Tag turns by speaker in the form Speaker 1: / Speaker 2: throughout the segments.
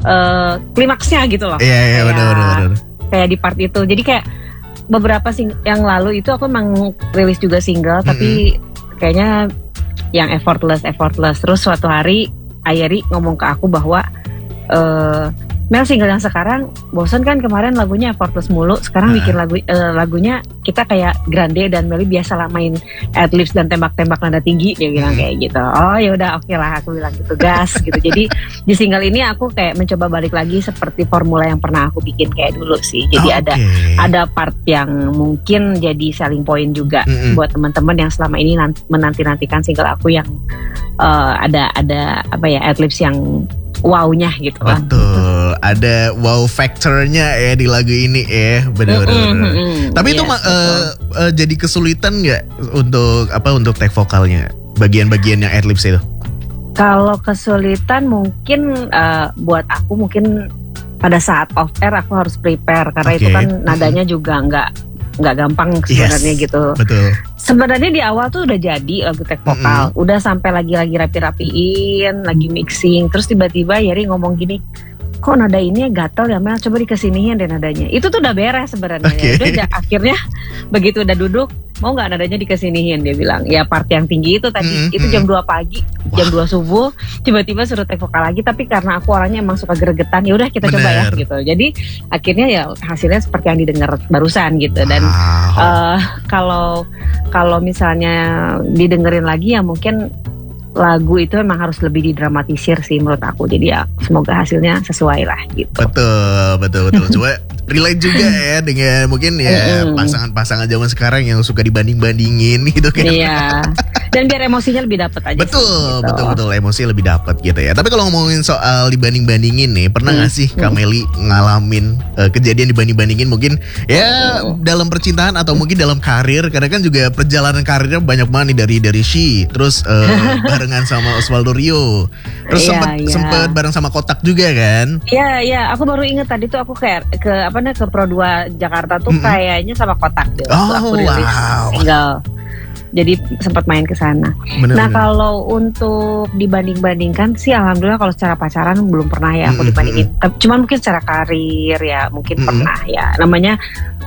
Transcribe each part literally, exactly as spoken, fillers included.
Speaker 1: uh, klimaksnya gitu loh.
Speaker 2: Iya iya benar-benar.
Speaker 1: Kayak di part itu. Jadi kayak beberapa sing- yang lalu itu aku emang rilis juga single, mm-hmm. tapi kayaknya yang effortless effortless. Terus suatu hari Ayeri ngomong ke aku bahwa uh, Mel, single yang sekarang bosan kan, kemarin lagunya effortless mulu, sekarang uh. bikin lagu uh, lagunya kita kayak Grande dan Meli biasa lah main adlibs dan tembak-tembak nada tinggi, dia bilang kayak gitu. Oh ya udah oke okay lah, aku bilang gitu, gas gitu. Jadi di single ini aku kayak mencoba balik lagi seperti formula yang pernah aku bikin kayak dulu sih. Jadi okay. ada ada part yang mungkin jadi selling point juga mm-hmm. buat teman-teman yang selama ini menanti-nantikan single aku yang uh, ada ada apa ya adlibs yang wow-nya gitu kan.
Speaker 2: Betul, ada wow factor-nya ya di lagu ini ya, benar-benar. Mm-hmm, mm-hmm. Tapi yes, itu uh, uh, jadi kesulitan nggak untuk apa untuk take vokalnya, bagian-bagian yang adlibs itu?
Speaker 1: Kalau kesulitan mungkin uh, buat aku mungkin pada saat off air aku harus prepare karena okay. itu kan nadanya mm-hmm. juga nggak nggak gampang sebenarnya yes, gitu.
Speaker 2: Betul.
Speaker 1: Sebenarnya di awal tuh udah jadi lagu take vokal, mm-hmm. udah sampai lagi-lagi rapi-rapiin, lagi mixing, terus tiba-tiba Yeri ngomong gini, kok nada ini gatel ya Mel, coba dikesiniin deh nadanya. Itu tuh udah beres sebenarnya. Okay. Udah, udah akhirnya begitu udah duduk, mau nggak nadanya dikesiniin, dia bilang. Ya part yang tinggi itu tadi, mm-hmm. itu jam dua pagi, wow. jam dua subuh, tiba-tiba suruh take vokal lagi. Tapi karena aku orangnya emang suka gregetan, ya udah kita Bener. coba ya gitu. Jadi akhirnya ya hasilnya seperti yang didengar barusan gitu. Dan
Speaker 2: wow.
Speaker 1: uh, kalau kalau misalnya didengerin lagi ya mungkin lagu itu memang harus lebih didramatisir sih menurut aku. Jadi ya semoga hasilnya sesuai lah gitu.
Speaker 2: Betul, betul, betul. Coba relate juga ya dengan mungkin ya mm. pasangan-pasangan zaman sekarang yang suka dibanding-bandingin gitu kan.
Speaker 1: Iya. Dan biar emosinya lebih dapet aja.
Speaker 2: Betul,
Speaker 1: sih, gitu.
Speaker 2: betul, betul. Emosi lebih dapet gitu ya. Tapi kalau ngomongin soal dibanding-bandingin nih, pernah nggak mm. sih Kak Meli ngalamin uh, kejadian dibanding-bandingin mungkin ya mm. dalam percintaan atau mungkin dalam karir? Karena kan juga perjalanan karirnya banyak banget nih dari dari She, terus uh, barengan sama Osvaldo Rio, terus
Speaker 1: yeah,
Speaker 2: sempet
Speaker 1: yeah.
Speaker 2: sempet bareng sama Kotak juga kan?
Speaker 1: Iya yeah, iya, yeah. Aku baru inget tadi tuh aku kayak ke apa nih ke Pro dua Jakarta tuh mm-hmm. kayaknya sama Kotak deh.
Speaker 2: Oh
Speaker 1: aku rilis
Speaker 2: wow.
Speaker 1: single. Jadi sempat main ke sana. Nah, kalau untuk dibanding-bandingkan sih alhamdulillah kalau secara pacaran belum pernah ya aku mm-hmm. dibandingin. Cuman mungkin secara karir ya mungkin mm-hmm. pernah ya. Namanya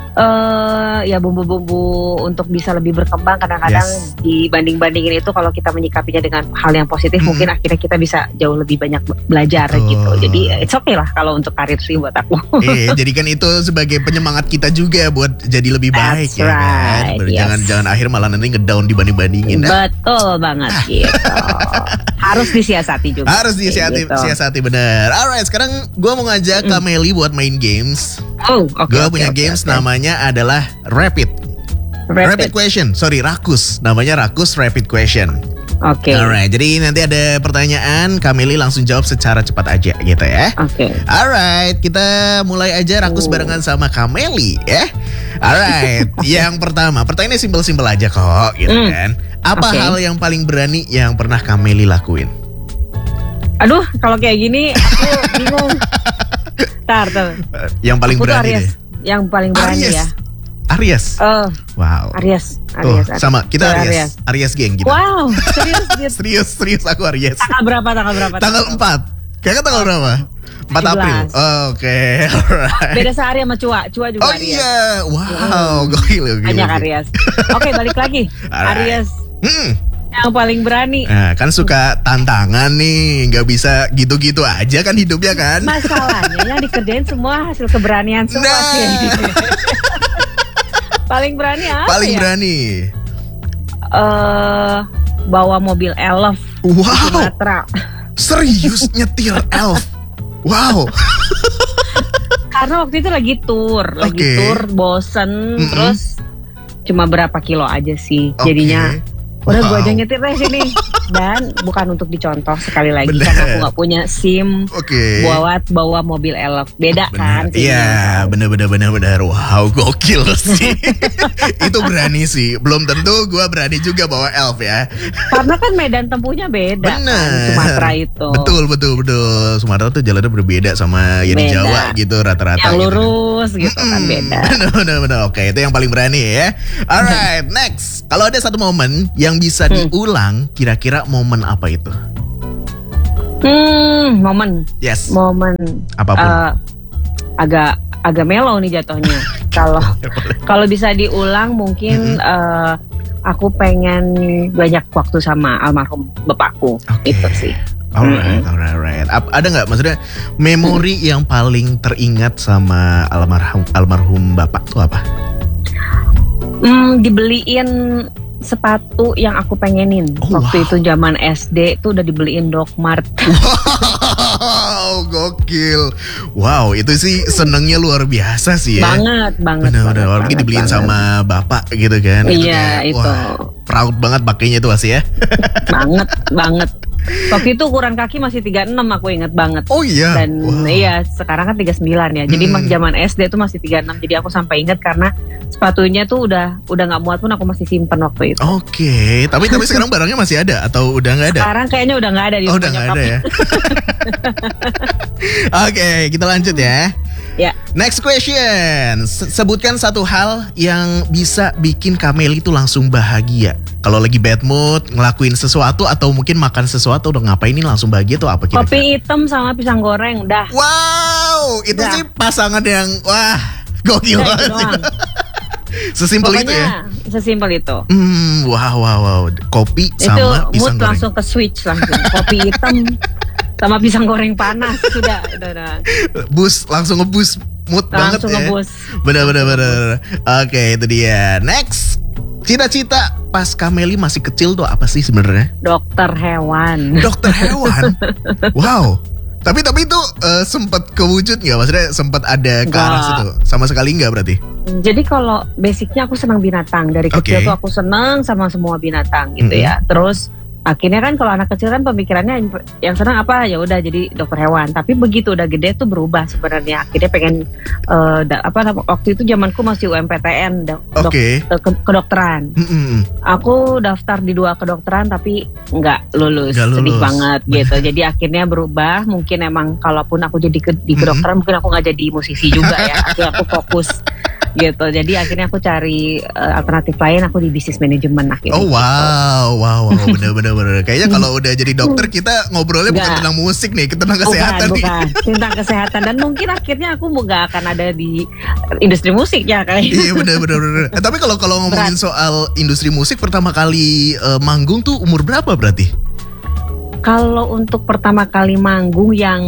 Speaker 1: Uh, ya bumbu-bumbu untuk bisa lebih berkembang kadang-kadang yes. dibanding-bandingin itu kalau kita menyikapinya dengan hal yang positif hmm. mungkin akhirnya kita bisa jauh lebih banyak belajar Betul. gitu. Jadi it's okay lah kalau untuk karir sih buat aku.
Speaker 2: Iya, jadi kan itu sebagai penyemangat kita juga buat jadi lebih baik
Speaker 1: That's
Speaker 2: ya
Speaker 1: right.
Speaker 2: kan.
Speaker 1: Yes.
Speaker 2: Jangan jangan akhir malah nanti ngedown dibanding-bandingin.
Speaker 1: Betul banget gitu. Harus disiasati juga.
Speaker 2: Harus disiasati, gitu. siasati bener. Alright, sekarang gue mau ngajak mm. Kak Meli buat main games.
Speaker 1: Oh, oke. Okay,
Speaker 2: gue
Speaker 1: okay,
Speaker 2: punya
Speaker 1: okay,
Speaker 2: games
Speaker 1: okay.
Speaker 2: namanya adalah Rapid.
Speaker 1: Rapid.
Speaker 2: Rapid question. Sorry, Rakus. Namanya Rakus Rapid Question.
Speaker 1: Oke. Okay.
Speaker 2: Alright, jadi nanti ada pertanyaan, Kak Meli langsung jawab secara cepat aja gitu ya.
Speaker 1: Oke. Okay.
Speaker 2: Alright, kita mulai aja Rakus oh. barengan sama Kak Meli ya. Alright, yang pertama, pertanyaannya simpel-simpel aja kok gitu mm. kan. Apa okay. hal yang paling berani yang pernah Kak Meli lakuin?
Speaker 1: Aduh, kalau kayak gini aku bingung. Tar, tar.
Speaker 2: Yang paling
Speaker 1: aku
Speaker 2: berani
Speaker 1: Aries.
Speaker 2: deh.
Speaker 1: Yang paling berani
Speaker 2: Aries.
Speaker 1: ya.
Speaker 2: Aries.
Speaker 1: Oh.
Speaker 2: Wow.
Speaker 1: Aries.
Speaker 2: Tuh,
Speaker 1: Aries.
Speaker 2: sama kita Aries.
Speaker 1: Aries.
Speaker 2: Aries geng gitu.
Speaker 1: Wow, serius gitu.
Speaker 2: serius, serius aku Aries.
Speaker 1: Tanggal berapa? Tanggal berapa?
Speaker 2: Tanggal empat. Kayaknya tanggal berapa? empat April. Oh, Oke, okay. Alright.
Speaker 1: Beda sehari sama Cua. Cua juga
Speaker 2: oh,
Speaker 1: Aries.
Speaker 2: Oh iya. Wow, gokil gokil.
Speaker 1: Banyak Aries. Oke, balik lagi. Aries. Hmm. Yang paling berani.
Speaker 2: Nah, kan suka tantangan nih, nggak bisa gitu-gitu aja kan hidupnya kan.
Speaker 1: Masalahnya yang dikerjain semua hasil keberanian semua nah. sih. Paling berani apa
Speaker 2: Paling
Speaker 1: ya?
Speaker 2: berani.
Speaker 1: Uh, bawa mobil Elf.
Speaker 2: Wow.
Speaker 1: Di Sumatera.
Speaker 2: Serius nyetir Elf. Wow.
Speaker 1: Karena waktu itu lagi tour, lagi
Speaker 2: okay.
Speaker 1: tour, bosen, mm-hmm. terus cuma berapa kilo aja sih, okay. jadinya. Udah wow. gue aja nyetir deh sini. Dan bukan untuk dicontoh sekali lagi Bener. Karena aku gak punya SIM
Speaker 2: okay.
Speaker 1: buat bawa mobil Elf. Beda bener. kan
Speaker 2: Iya bener-bener bener-bener. Wow gokil sih. Itu berani sih. Belum tentu gue berani juga bawa Elf ya.
Speaker 1: Karena kan medan tempuhnya beda
Speaker 2: Bener.
Speaker 1: kan Sumatera itu.
Speaker 2: Betul betul betul. Sumatera tuh jalannya berbeda sama yang di Jawa gitu rata-rata.
Speaker 1: Yang lurus gitu, gitu kan beda.
Speaker 2: Bener-bener. Oke itu yang paling berani ya. Alright next. Kalau ada satu momen yang bisa hmm. diulang, kira-kira momen apa itu?
Speaker 1: Hmm, momen.
Speaker 2: Yes.
Speaker 1: Momen.
Speaker 2: Apapun.
Speaker 1: Uh, agak agak melo nih jatuhnya. Kalau kalau bisa diulang mungkin mm-hmm. uh, aku pengen banyak waktu sama almarhum bapakku. Okay. Itu sih.
Speaker 2: Alright, mm-hmm. alright, alright. Ada nggak maksudnya memori mm-hmm. yang paling teringat sama almarhum almarhum bapak tuh apa?
Speaker 1: Hmm, dibeliin sepatu yang aku pengenin. Oh, waktu wow. itu zaman S D tuh udah dibeliin Doc Mart.
Speaker 2: Wow, gokil. Wow, itu sih senengnya luar biasa sih ya.
Speaker 1: Banget, banget.
Speaker 2: Bener-bener, apalagi dibeliin banget. Sama bapak gitu kan.
Speaker 1: Iya,
Speaker 2: itu. Kayak,
Speaker 1: itu.
Speaker 2: Wah, proud banget pakainya tuh masih ya.
Speaker 1: Banget, banget. Waktu itu ukuran kaki masih tiga puluh enam, aku inget banget.
Speaker 2: Oh iya.
Speaker 1: Dan wow. iya, sekarang kan tiga puluh sembilan ya. Jadi hmm. zaman S D tuh masih tiga puluh enam. Jadi aku sampai inget karena sepatunya tuh udah udah nggak muat pun aku masih simpen waktu itu.
Speaker 2: Oke, okay. tapi tapi sekarang barangnya masih ada atau udah nggak ada?
Speaker 1: Sekarang kayaknya udah nggak ada di
Speaker 2: Oh, udah nggak ada ya. Oke, okay, kita lanjut ya.
Speaker 1: Ya.
Speaker 2: Next question. Sebutkan satu hal yang bisa bikin Kameli itu langsung bahagia. Kalau lagi bad mood, ngelakuin sesuatu atau mungkin makan sesuatu, udah ngapain ini langsung bahagia tuh apa kira-kira?
Speaker 1: Kopi hitam sama pisang goreng, dah.
Speaker 2: Wow, itu dah. Sih pasangan yang wah gokil
Speaker 1: nah,
Speaker 2: banget. Sesimpel itu ya?
Speaker 1: Sesimpel itu.
Speaker 2: Hmm, wow, wow, wow. Kopi
Speaker 1: itu
Speaker 2: sama pisang
Speaker 1: mood
Speaker 2: goreng.
Speaker 1: Langsung ke switch langsung. Kopi hitam sama pisang goreng panas sudah, udah, udah.
Speaker 2: Bus langsung ngebus mood banget
Speaker 1: langsung
Speaker 2: ya.
Speaker 1: Ngebus.
Speaker 2: Bener, bener, bener. Oke, itu dia. Next. Cita-cita pas Kameli masih kecil tuh apa sih sebenarnya?
Speaker 1: Dokter hewan.
Speaker 2: Dokter hewan. Wow. Tapi tapi itu uh, sempat kewujud nggak? Maksudnya sempat ada ke arah situ? Sama sekali nggak berarti?
Speaker 1: Jadi kalau basicnya aku senang binatang. Dari kecil okay. tuh aku senang sama semua binatang gitu mm-hmm. ya. Terus akhirnya kan kalau anak kecil kan pemikirannya yang senang apa, ya udah jadi dokter hewan. Tapi begitu udah gede tuh berubah sebenarnya. Akhirnya pengen uh, da, apa waktu itu zamanku masih U M P T N dok,
Speaker 2: okay.
Speaker 1: dok, ke, kedokteran.
Speaker 2: Mm-hmm.
Speaker 1: Aku daftar di dua kedokteran tapi nggak lulus.
Speaker 2: Gak lulus.
Speaker 1: Sedih banget gitu. Jadi akhirnya berubah. Mungkin emang kalaupun aku jadi ke, di kedokteran mm-hmm. mungkin aku nggak jadi musisi juga ya. Akhirnya aku fokus gitu. Jadi akhirnya aku cari uh, alternatif lain, aku di bisnis manajemen akhirnya.
Speaker 2: Oh wow, gitu. wow, wow, bener-bener. Kayaknya kalau udah jadi dokter kita ngobrolnya Nggak. bukan tentang musik nih, tentang kesehatan
Speaker 1: bukan,
Speaker 2: nih.
Speaker 1: Bukan, tentang kesehatan dan mungkin akhirnya aku nggak akan ada di industri musik ya kayaknya.
Speaker 2: Iya bener-bener. Eh, tapi kalau kalau ngomongin Berat. soal industri musik, pertama kali uh, manggung tuh umur berapa berarti?
Speaker 1: Kalau untuk pertama kali manggung yang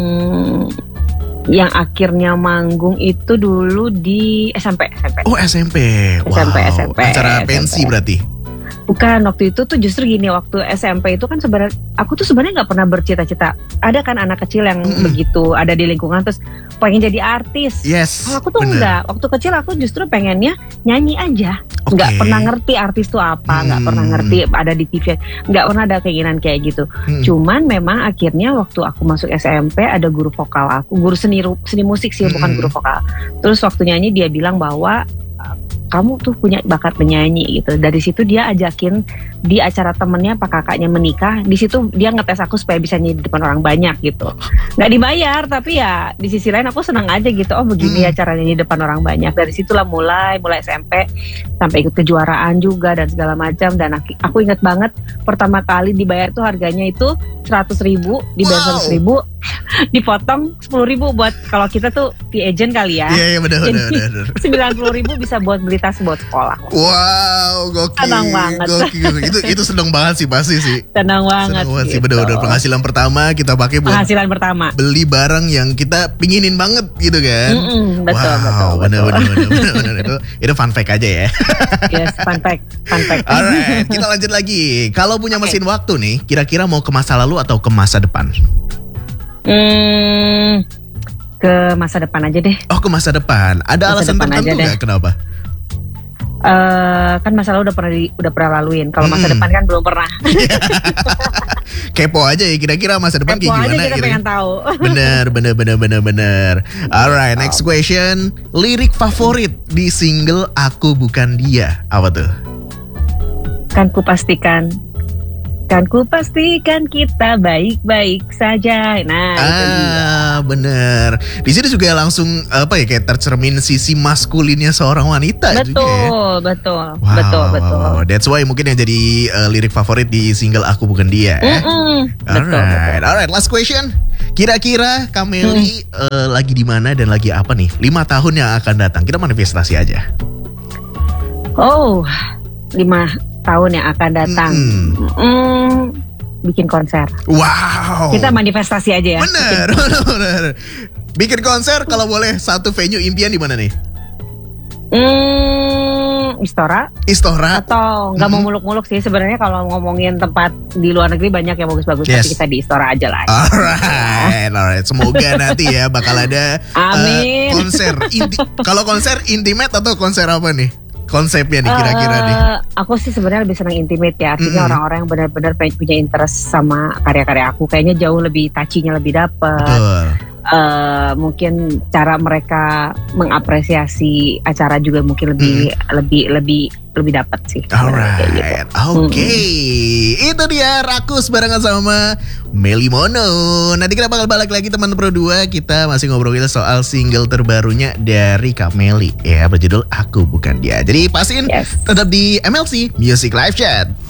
Speaker 1: yang akhirnya manggung itu dulu di S M P, S M P.
Speaker 2: Oh S M P, wow.
Speaker 1: S M P, S M P.
Speaker 2: Acara pensi berarti?
Speaker 1: Bukan, waktu itu tuh justru gini, waktu S M P itu kan sebenarnya aku tuh sebenarnya nggak pernah bercita-cita. Ada kan anak kecil yang mm-hmm. begitu, ada di lingkungan terus pengen jadi artis.
Speaker 2: Yes.
Speaker 1: Kalau aku tuh bener. enggak. Waktu kecil aku justru pengennya nyanyi aja.
Speaker 2: Okay.
Speaker 1: Nggak pernah ngerti artis tuh apa, nggak hmm. pernah ngerti ada di T V, nggak pernah ada keinginan kayak gitu. Hmm. Cuman memang akhirnya waktu aku masuk S M P ada guru vokal aku, guru seni seni musik sih, hmm. bukan guru vokal. Terus waktu nyanyi dia bilang bahwa kamu tuh punya bakat menyanyi gitu. Dari situ dia ajakin di acara temennya apa kakaknya menikah. Di situ dia ngetes aku supaya bisa nyanyi di depan orang banyak gitu. Nggak dibayar, tapi ya di sisi lain aku senang aja gitu. Oh begini ya cara nyanyi di depan orang banyak. Dari situlah mulai mulai S M P sampai ikut kejuaraan juga dan segala macam. Dan aku, aku ingat banget pertama kali dibayar tuh harganya itu seratus ribu, dibayar seratus wow. ribu, dipotong sepuluh ribu buat kalau kita tuh di agent kali ya.
Speaker 2: Iya iya benar benar benar.
Speaker 1: sembilan puluh ribu bisa buat beli tas buat sekolah.
Speaker 2: Wow, gokil.
Speaker 1: Senang banget.
Speaker 2: Gokil. Itu itu senang banget sih pasti sih.
Speaker 1: Senang banget.
Speaker 2: Senang banget
Speaker 1: gitu.
Speaker 2: sih, bener-bener penghasilan pertama kita pakai buat
Speaker 1: penghasilan pertama.
Speaker 2: Beli barang yang kita pinginin banget gitu kan.
Speaker 1: Mm-mm, betul,
Speaker 2: wow,
Speaker 1: betul,
Speaker 2: bener-bener bener-bener itu itu fun fact aja ya.
Speaker 1: Yes, fun fact, fun fact.
Speaker 2: Alright, kita lanjut lagi. Kalau punya mesin okay. waktu nih, kira-kira mau ke masa lalu atau ke masa depan?
Speaker 1: Hmm, ke masa depan aja deh.
Speaker 2: Oh, ke masa depan. Ada masa alasan tertentu nggak kenapa?
Speaker 1: Uh, kan masa lalu udah pernah di, udah pernah laluin. Kalau masa hmm. depan kan belum pernah.
Speaker 2: Kepo aja ya kira-kira masa depan
Speaker 1: Kepo
Speaker 2: kayak gimana.
Speaker 1: Kepo aja kita
Speaker 2: gitu.
Speaker 1: pengen tahu.
Speaker 2: Bener, bener, bener, bener, bener. Alright, next question. Lirik favorit di single Aku Bukan Dia apa tuh?
Speaker 1: Kan ku pastikan Kan ku pastikan kita baik-baik saja. Nah, itu dia.
Speaker 2: Ah, bener. Di sini juga langsung apa ya kayak tercermin sisi maskulinnya seorang wanita
Speaker 1: Betul,
Speaker 2: juga ya.
Speaker 1: betul,
Speaker 2: Wow,
Speaker 1: betul,
Speaker 2: wow,
Speaker 1: betul.
Speaker 2: wow. That's why mungkin yang jadi uh, lirik favorit di single Aku Bukan Dia. Eh?
Speaker 1: Mm-mm, betul,
Speaker 2: Alright,
Speaker 1: betul.
Speaker 2: alright. Last question. Kira-kira Kameli uh, lagi di mana dan lagi apa nih? Lima tahun yang akan datang. Kita manifestasi aja.
Speaker 1: Oh, lima tahun yang akan datang.
Speaker 2: Mm-mm.
Speaker 1: Mm, bikin konser.
Speaker 2: Wow.
Speaker 1: Kita manifestasi aja ya.
Speaker 2: Bener, bener, bener. Bikin konser kalau boleh satu venue impian di mana nih?
Speaker 1: Hmm, Istora
Speaker 2: Istora.
Speaker 1: atau nggak mau
Speaker 2: Mm-mm.
Speaker 1: muluk-muluk sih sebenarnya kalau ngomongin tempat di luar negeri banyak yang bagus-bagus
Speaker 2: Yes.
Speaker 1: tapi kita di Istora aja lah.
Speaker 2: Alright, alright. Semoga nanti ya bakal ada uh,
Speaker 1: Amin.
Speaker 2: konser. Inti- kalau konser intimate atau konser apa nih? Konsepnya nih kira-kira
Speaker 1: Eh,
Speaker 2: nih.
Speaker 1: Aku sih sebenarnya lebih senang intimate ya. Artinya
Speaker 2: Mm-mm.
Speaker 1: orang-orang yang benar-benar pengen punya interest sama karya-karya aku kayaknya jauh lebih touchy-nya lebih dapet.
Speaker 2: Betul.
Speaker 1: Eh, mungkin cara mereka mengapresiasi acara juga mungkin lebih lebih lebih lebih dapat sih. sebenarnya kayak gitu.
Speaker 2: Alright, oke. Itu dia Rakus barengan sama Meli Mono. Nanti kita bakal balik lagi teman Pro dua. Kita masih ngobrolin soal single terbarunya dari Kak Meli ya, berjudul Aku Bukan Dia. Jadi pastiin
Speaker 1: Yes.
Speaker 2: tetap di M L C Music Live Chat.